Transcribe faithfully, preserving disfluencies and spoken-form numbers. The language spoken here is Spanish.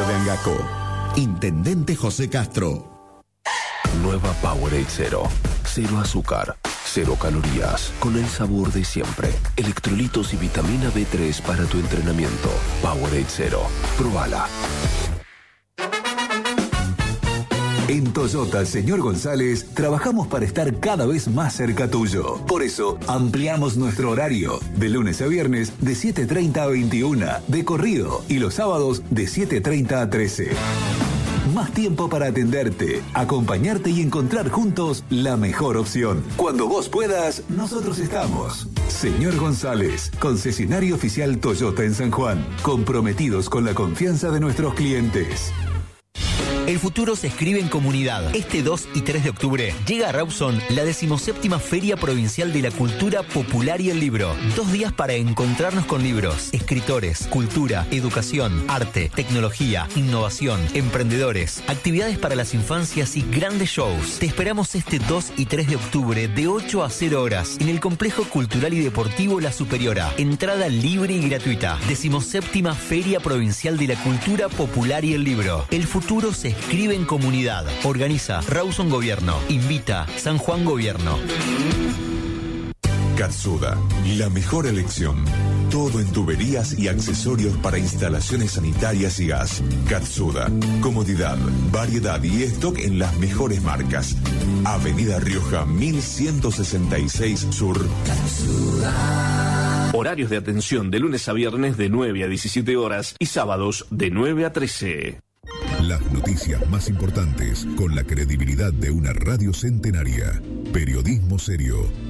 de Angacó. Intendente José Castro. Nueva Powerade Cero. Cero azúcar, cero calorías, con el sabor de siempre. Electrolitos y vitamina B tres para tu entrenamiento. Powerade Cero. Probala. En Toyota Señor González trabajamos para estar cada vez más cerca tuyo. Por eso ampliamos nuestro horario de lunes a viernes de siete treinta a veintiuna de corrido y los sábados de siete treinta a trece. Más tiempo para atenderte, acompañarte y encontrar juntos la mejor opción. Cuando vos puedas, nosotros estamos. Señor González, concesionario oficial Toyota en San Juan, comprometidos con la confianza de nuestros clientes. El futuro se escribe en comunidad. Este dos y tres de octubre llega a Rawson la decimoséptima Feria Provincial de la Cultura Popular y el Libro. Dos días para encontrarnos con libros, escritores, cultura, educación, arte, tecnología, innovación, emprendedores, actividades para las infancias y grandes shows. Te esperamos este dos y tres de octubre de ocho a cero horas en el Complejo Cultural y Deportivo La Superiora. Entrada libre y gratuita. Decimoséptima Feria Provincial de la Cultura Popular y el Libro. El futuro se escribe en comunidad. Organiza Rawson Gobierno. Invita San Juan Gobierno. Katsuda, la mejor elección. Todo en tuberías y accesorios para instalaciones sanitarias y gas. Katsuda, comodidad, variedad y stock en las mejores marcas. Avenida Rioja mil ciento sesenta y seis Sur. Katsuda. Horarios de atención de lunes a viernes de nueve a diecisiete horas y sábados de nueve a trece. Las noticias más importantes con la credibilidad de una radio centenaria. Periodismo serio.